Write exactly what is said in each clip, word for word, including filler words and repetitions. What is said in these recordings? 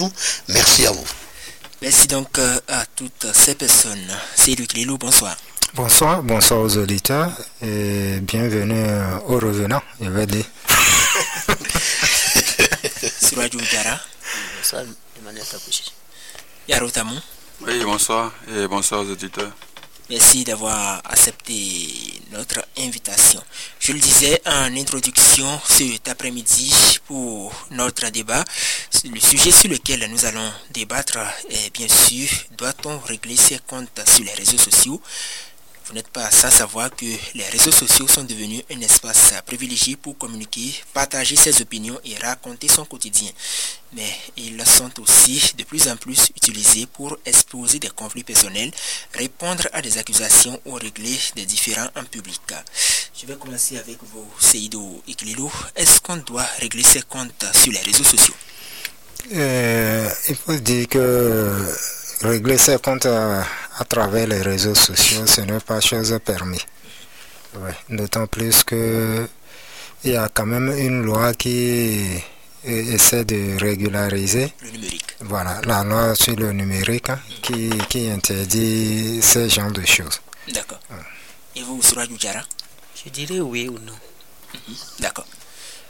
tout. Merci à vous. Merci donc euh, à toutes ces personnes. C'est Luc Lilou, bonsoir. Bonsoir, bonsoir aux auditeurs et bienvenue aux revenants, je vais dire. Suraju Diara. Bonsoir, Emmanuel Takouchi. Yaro Tamou. Oui, bonsoir et bonsoir aux auditeurs. Merci d'avoir accepté notre invitation. Je le disais en introduction cet après-midi pour notre débat. Le sujet sur lequel nous allons débattre est bien sûr, doit-on régler ses comptes sur les réseaux sociaux ? Vous n'êtes pas sans savoir que les réseaux sociaux sont devenus un espace privilégié pour communiquer, partager ses opinions et raconter son quotidien. Mais ils sont aussi de plus en plus utilisés pour exposer des conflits personnels, répondre à des accusations ou régler des différends en public. Je vais commencer avec vous, Seydou Iklilou. Est-ce qu'on doit régler ses comptes sur les réseaux sociaux ? euh, Il faut dire que régler ses comptes à, à travers les réseaux sociaux, ce n'est pas chose permise. Ouais. D'autant plus que il y a quand même une loi qui essaie de régulariser le numérique. Voilà, la loi sur le numérique hein, qui, qui interdit ce genre de choses. D'accord. Ouais. Et vous, Suraju Diara ? Je dirais oui ou non. Mm-hmm. D'accord. Yaroutamou ?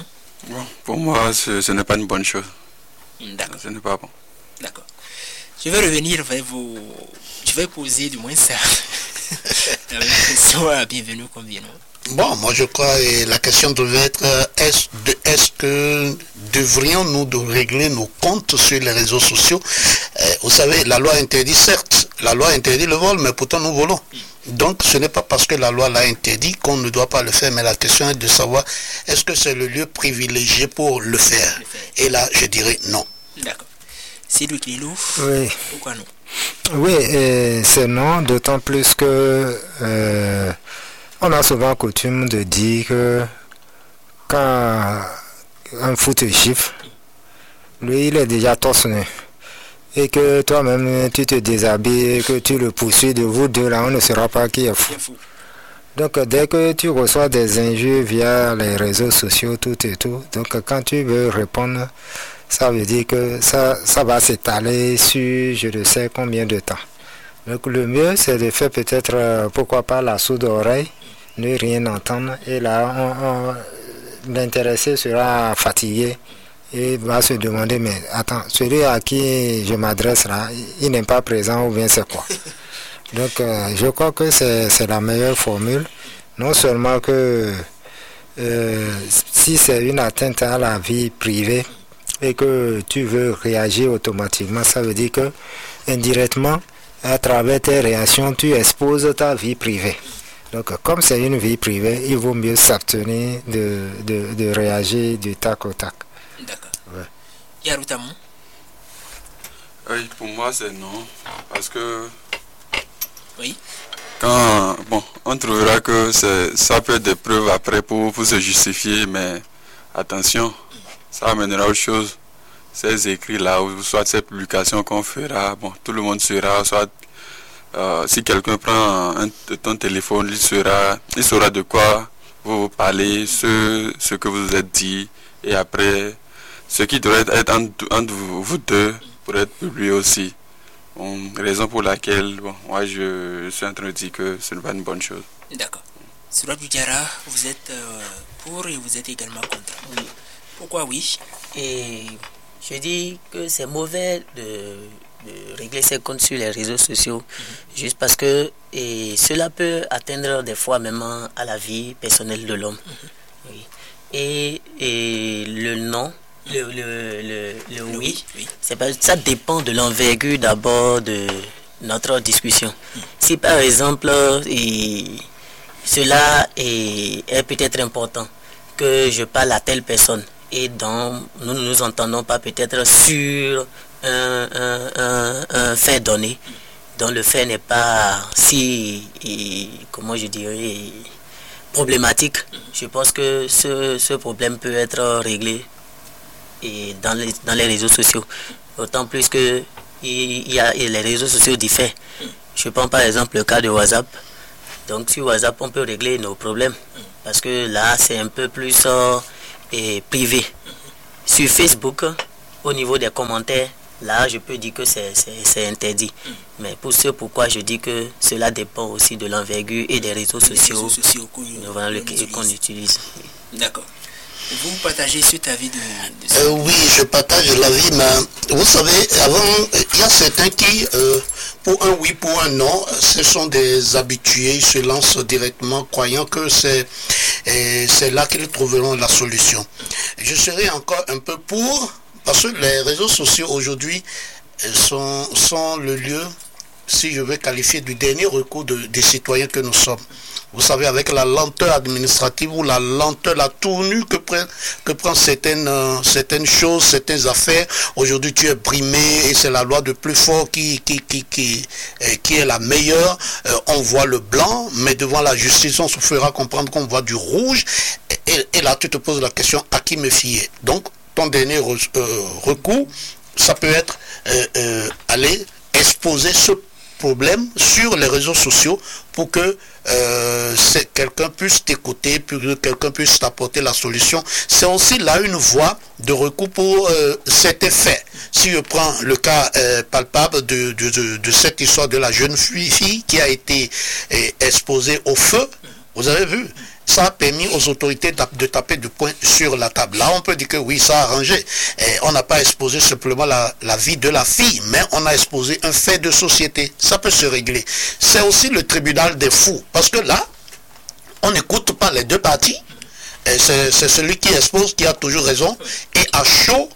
Bon, pour moi, ce, ce n'est pas une bonne chose. D'accord. Ce n'est pas bon. D'accord. Je vais revenir vers vous. Je vais poser du moins ça. La même question à bienvenue combien. Bon, moi je crois que la question devait être est-ce, de, est-ce que devrions-nous de régler nos comptes sur les réseaux sociaux ? euh, Vous savez, la loi interdit, certes, la loi interdit le vol, mais pourtant nous volons. Donc ce n'est pas parce que la loi l'a interdit qu'on ne doit pas le faire, mais la question est de savoir est-ce que c'est le lieu privilégié pour le faire ? Et là, je dirais non. D'accord. C'est Luc Lilou. Oui. Pourquoi non ? Oui, et c'est non, d'autant plus que euh, on a souvent coutume de dire que quand un fou te chiffre, lui il est déjà torse nu. Et que toi-même tu te déshabilles et que tu le poursuis de vous deux là, on ne saura pas qui est fou. Donc dès que tu reçois des injures via les réseaux sociaux, tout et tout, donc quand tu veux répondre, ça veut dire que ça, ça va s'étaler sur je ne sais combien de temps. Donc le mieux c'est de faire peut-être, euh, pourquoi pas la sourde oreille, ne rien entendre, et là on, on, l'intéressé sera fatigué et va se demander mais attends, celui à qui je m'adresse là, il n'est pas présent ou bien c'est quoi? Donc euh, je crois que c'est, c'est la meilleure formule, non seulement que euh, si c'est une atteinte à la vie privée et que tu veux réagir automatiquement, ça veut dire que indirectement, à travers tes réactions, tu exposes ta vie privée. Donc, comme c'est une vie privée, il vaut mieux s'abstenir de, de, de réagir du tac au tac. D'accord. Ouais. Yaroutamou ? Oui, pour moi, c'est non. Parce que... Oui. Quand... Bon, on trouvera que c'est, ça peut être des preuves après pour, pour se justifier, mais attention, ça amènera autre chose. Ces écrits-là, ou soit ces publications qu'on fera, bon, tout le monde sera, soit... Euh, si quelqu'un prend un, ton téléphone, il sera, il saura de quoi vous parlez, ce, ce que vous vous êtes dit, et après, ce qui devrait être entre, entre vous, vous deux pourrait être publié aussi. Bon, raison pour laquelle, bon, moi je, je suis en train de dire que ce n'est pas une bonne chose. D'accord. Suraju Diara, vous êtes euh, pour et vous êtes également contre. Oui. Pourquoi oui ? Et je dis que c'est mauvais de... de régler ses comptes sur les réseaux sociaux, mm-hmm. juste parce que et cela peut atteindre des fois même à la vie personnelle de l'homme. Mm-hmm. Oui. Et, et le non, le, le, le, le oui, oui, oui. C'est pas, ça dépend de l'envergure d'abord de notre discussion. Mm-hmm. Si par exemple et, cela est, est peut-être important que je parle à telle personne et donc nous ne nous entendons pas peut-être sur Un, un, un, un fait donné dont le fait n'est pas si, et, comment je dirais, problématique. Je pense que ce, ce problème peut être réglé et dans, les, dans les réseaux sociaux. D'autant plus que il y a et les réseaux sociaux diffèrent. Je prends par exemple le cas de WhatsApp. Donc sur WhatsApp, on peut régler nos problèmes parce que là, c'est un peu plus euh, et privé. Sur Facebook, au niveau des commentaires, là, je peux dire que c'est, c'est, c'est interdit. Mm. Mais pour ce pourquoi je dis que cela dépend aussi de l'envergure et des réseaux sociaux, réseaux sociaux qu'on, devant le, utilise. qu'on utilise. D'accord. Vous partagez cet avis de... de euh, oui, je partage l'avis, mais vous savez, avant, il y a certains qui, euh, pour un oui, pour un non, ce sont des habitués, ils se lancent directement, croyant que c'est, et c'est là qu'ils trouveront la solution. Je serai encore un peu pour, parce que les réseaux sociaux aujourd'hui sont, sont le lieu, si je veux qualifier, du dernier recours de, des citoyens que nous sommes. Vous savez, avec la lenteur administrative ou la lenteur, la tournure que prennent que prend certaines, euh, certaines choses, certaines affaires. Aujourd'hui, tu es brimé et c'est la loi de plus fort qui, qui, qui, qui, euh, qui est la meilleure. Euh, on voit le blanc, mais devant la justice, on se fera comprendre qu'on voit du rouge. Et, et, et là, tu te poses la question, à qui me fier? Donc, ton dernier re, euh, recours, ça peut être euh, euh, aller exposer ce problème sur les réseaux sociaux pour que euh, quelqu'un puisse t'écouter, pour que quelqu'un puisse t'apporter la solution. C'est aussi là une voie de recours pour euh, cet effet. Si je prends le cas euh, palpable de, de, de, de cette histoire de la jeune fille qui a été euh, exposée au feu, vous avez vu, ça a permis aux autorités de taper du poing sur la table. Là, on peut dire que oui, ça a arrangé. Et on n'a pas exposé simplement la, la vie de la fille, mais on a exposé un fait de société. Ça peut se régler. C'est aussi le tribunal des fous. Parce que là, on n'écoute pas les deux parties. Et c'est, c'est celui qui expose qui a toujours raison. Et à chaud,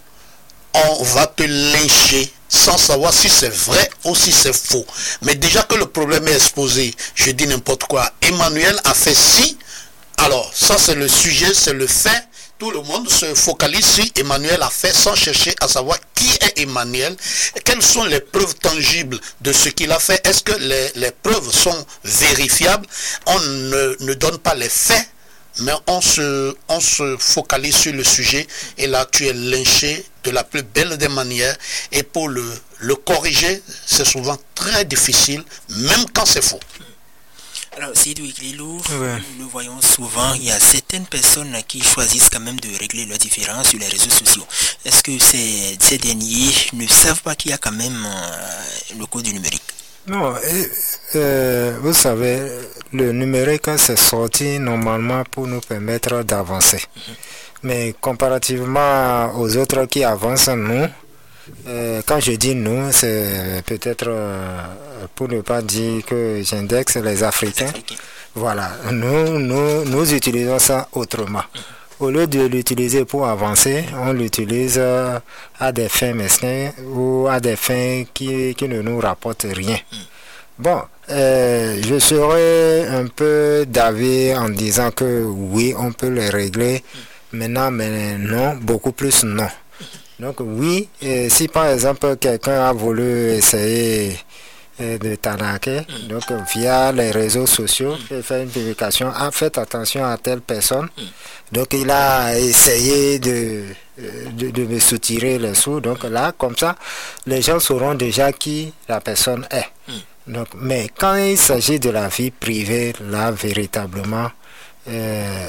on va te lyncher sans savoir si c'est vrai ou si c'est faux. Mais déjà que le problème est exposé, je dis n'importe quoi. Emmanuel a fait ci. Alors, ça c'est le sujet, c'est le fait. Tout le monde se focalise sur Emmanuel a fait sans chercher à savoir qui est Emmanuel, quelles sont les preuves tangibles de ce qu'il a fait. Est-ce que les, les preuves sont vérifiables? On ne, ne donne pas les faits, mais on se, on se focalise sur le sujet. Et là, tu es lynché de la plus belle des manières. Et pour le, le corriger, c'est souvent très difficile, même quand c'est faux. Alors, Seydou Iglilou, ouais. Nous le voyons souvent, il y a certaines personnes qui choisissent quand même de régler leurs différends sur les réseaux sociaux. Est-ce que ces, ces derniers ne savent pas qu'il y a quand même euh, le code du numérique? Non, et, euh, vous savez, le numérique, c'est sorti normalement pour nous permettre d'avancer. Mm-hmm. Mais comparativement aux autres qui avancent, nous, Euh, quand je dis nous, c'est peut-être euh, pour ne pas dire que j'indexe les Africains. Voilà, nous, nous, nous utilisons ça autrement. Au lieu de l'utiliser pour avancer, on l'utilise euh, à des fins mesquines ou à des fins qui, qui ne nous rapportent rien. Bon, euh, je serais un peu d'avis en disant que oui, on peut les régler maintenant, mais non, beaucoup plus non. Donc oui, et si par exemple quelqu'un a voulu essayer de t'arnaquer, mm. donc via les réseaux sociaux, mm. faire une publication, ah, faites attention à telle personne, mm. donc il a essayé de, de, de me soutirer les sous, donc là, comme ça, les gens sauront déjà qui la personne est. Mm. Donc, mais quand il s'agit de la vie privée, là, véritablement, euh,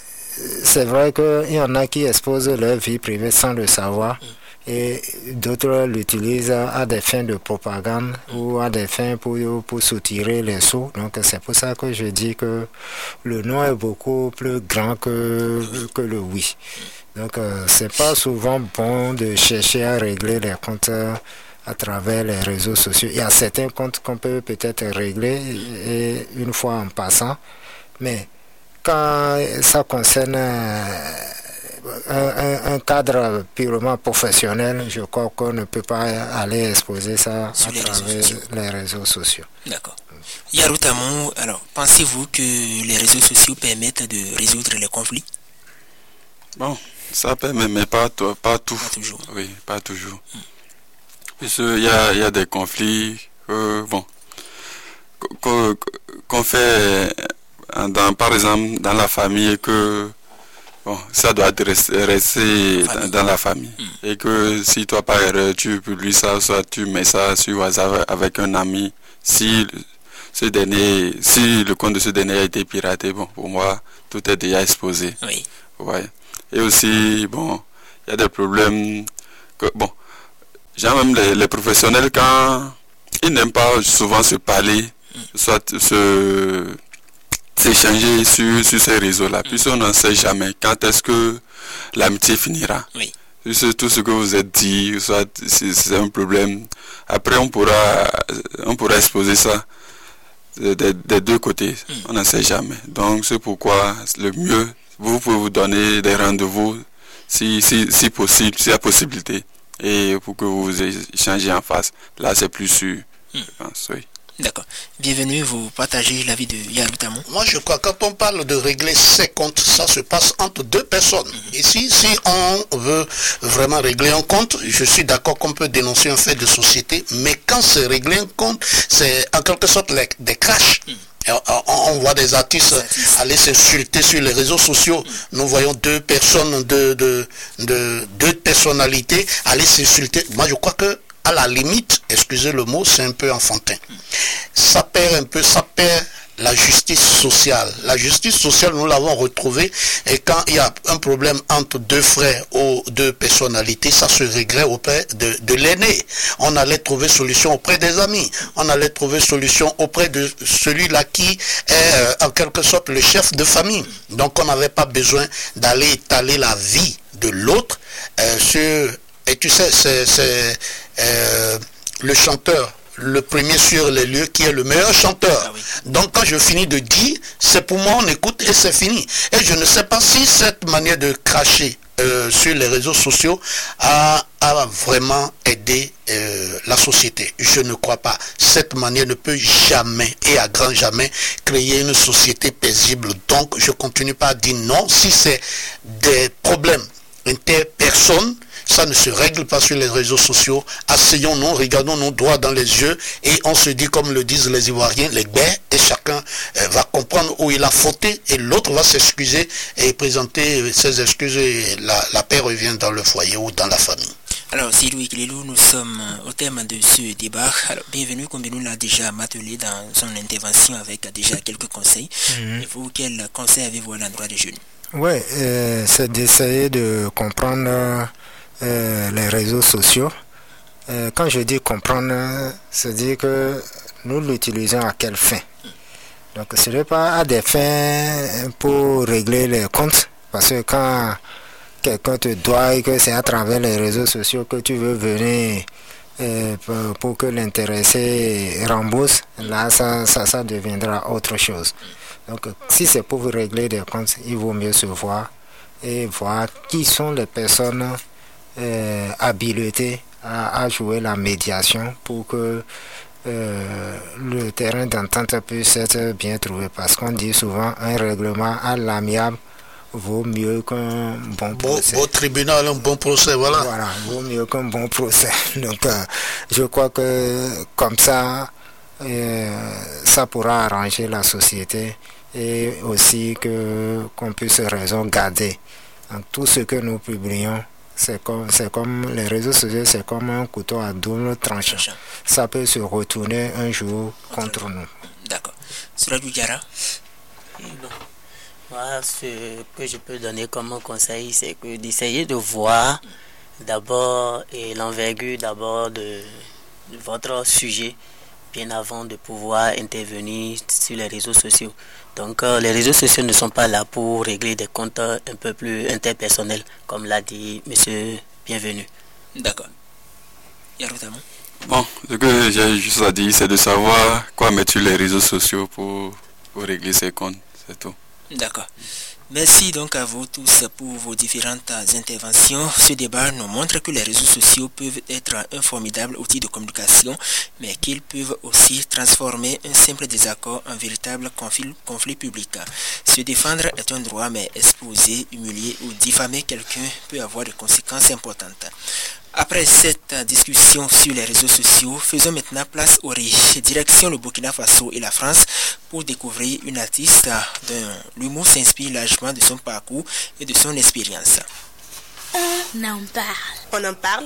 c'est vrai qu'il y en a qui exposent leur vie privée sans le savoir et d'autres l'utilisent à des fins de propagande ou à des fins pour, pour soutirer les sous. Donc c'est pour ça que je dis que le non est beaucoup plus grand que, que le oui. Donc euh, c'est pas souvent bon de chercher à régler les comptes à travers les réseaux sociaux. Il y a certains comptes qu'on peut peut-être régler et une fois en passant, mais quand ça concerne un, un, un cadre purement professionnel, je crois qu'on ne peut pas aller exposer ça sur à les travers réseaux les réseaux sociaux. D'accord. Yaroutamou, alors pensez-vous que les réseaux sociaux permettent de résoudre les conflits? Bon, ça permet, mais pas, pas tout. Pas toujours. Oui, pas toujours. Hmm. Puisqu'il y a, il y a des conflits, euh, bon, qu'on, qu'on fait... Dans, par exemple dans la famille, que bon, ça doit rester dans, dans la famille mm. et que si toi par erreur tu publies ça, soit tu mets ça sur WhatsApp avec un ami, si ce dernier, si le compte de ce dernier a été piraté, bon, pour moi tout est déjà exposé. Oui. Ouais. Et aussi bon, il y a des problèmes que, bon, genre même les, les professionnels, quand ils n'aiment pas souvent se parler, mm. soit se s'échanger sur, sur ces réseaux-là, mm. puisqu'on n'en sait jamais quand est-ce que l'amitié finira. Oui. C'est tout ce que vous êtes dit, soit c'est, c'est un problème. Après, on pourra, on pourra exposer ça des, des deux côtés. Mm. On n'en sait jamais. Donc, c'est pourquoi le mieux, vous pouvez vous donner des rendez-vous si, si, si possible, s'il y a possibilité, et pour que vous échangez en face. Là, c'est plus sûr, mm. je pense, oui. D'accord. Bienvenue, vous partagez l'avis de Yaroutamou. Moi, je crois que quand on parle de régler ses comptes, ça se passe entre deux personnes. Mm-hmm. Ici, si on veut vraiment régler un compte, je suis d'accord qu'on peut dénoncer un fait de société, mais quand c'est régler un compte, c'est en quelque sorte les, des crashs. Mm. On voit des artistes aller s'insulter sur les réseaux sociaux. Nous voyons deux personnes, de, de, de, deux personnalités aller s'insulter. Moi, je crois que à la limite, excusez le mot, c'est un peu enfantin. Ça perd un peu, ça perd la justice sociale. La justice sociale, nous l'avons retrouvée, et quand il y a un problème entre deux frères ou deux personnalités, ça se réglait auprès de, de l'aîné. On allait trouver solution auprès des amis. On allait trouver solution auprès de celui-là qui est euh, en quelque sorte le chef de famille. Donc on n'avait pas besoin d'aller étaler la vie de l'autre euh, sur... Et tu sais, c'est, c'est euh, le chanteur, le premier sur les lieux, qui est le meilleur chanteur. Ah oui. Donc quand je finis de dire, c'est pour moi, on écoute et c'est fini. Et je ne sais pas si cette manière de cracher euh, sur les réseaux sociaux a, a vraiment aidé euh, la société. Je ne crois pas. Cette manière ne peut jamais et à grand jamais créer une société paisible. Donc je continue pas à dire non. Si c'est des problèmes interpersonnes, ça ne se règle pas sur les réseaux sociaux. Asseyons-nous, regardons-nous droit dans les yeux et on se dit, comme le disent les Ivoiriens, les bêtes, et chacun euh, va comprendre où il a fauté et l'autre va s'excuser et présenter ses excuses et la, la paix revient dans le foyer ou dans la famille. Alors, Sidou Kilelou, nous sommes au thème de ce débat. Alors, bienvenue, comme nous l'a déjà martelé dans son intervention avec déjà quelques conseils. Mm-hmm. Et vous, quels conseils avez-vous à l'endroit des jeunes? Oui, euh, c'est d'essayer de comprendre euh, les réseaux sociaux. Euh, quand je dis comprendre, c'est-à-dire que nous l'utilisons à quelle fin? Donc ce n'est pas à des fins pour régler les comptes, parce que quand quelqu'un te doit et que c'est à travers les réseaux sociaux que tu veux venir euh, pour, pour que l'intéressé rembourse, là ça, ça, ça deviendra autre chose. Donc si c'est pour vous régler des comptes, il vaut mieux se voir et voir qui sont les personnes euh, habilitées à, à jouer la médiation pour que euh, le terrain d'entente puisse être bien trouvé. Parce qu'on dit souvent un règlement à l'amiable vaut mieux qu'un bon procès. Au tribunal, un bon procès, voilà. Voilà, vaut mieux qu'un bon procès. Donc euh, je crois que comme ça, euh, ça pourra arranger la société. Et aussi que qu'on puisse raison garder. Donc, tout ce que nous publions, c'est comme, c'est comme les réseaux sociaux, c'est comme un couteau à double tranchant. Ça peut se retourner un jour contre nous. D'accord. Cela du Diara? Moi, ce que je peux donner comme conseil, c'est que d'essayer de voir d'abord et l'envergure d'abord de, de votre sujet bien avant de pouvoir intervenir sur les réseaux sociaux. Donc euh, les réseaux sociaux ne sont pas là pour régler des comptes un peu plus interpersonnels, comme l'a dit monsieur Bienvenu. D'accord. Yaroutamou. Bon, ce que j'ai juste à dire, c'est de savoir quoi mettre sur les réseaux sociaux pour, pour régler ses comptes, c'est tout. D'accord. Merci donc à vous tous pour vos différentes interventions. Ce débat nous montre que les réseaux sociaux peuvent être un formidable outil de communication, mais qu'ils peuvent aussi transformer un simple désaccord en véritable conflit, conflit public. Se défendre est un droit, mais exposer, humilier ou diffamer quelqu'un peut avoir des conséquences importantes. Après cette discussion sur les réseaux sociaux, faisons maintenant place au riz. Direction le Burkina Faso et la France pour découvrir une artiste dont l'humour s'inspire largement de son parcours et de son expérience. On en parle. On en parle.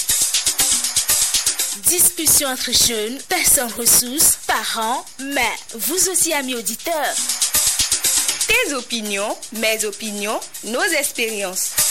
Discussion entre jeunes, personnes ressources, parents, mais vous aussi amis auditeurs. Tes opinions, mes opinions, nos expériences.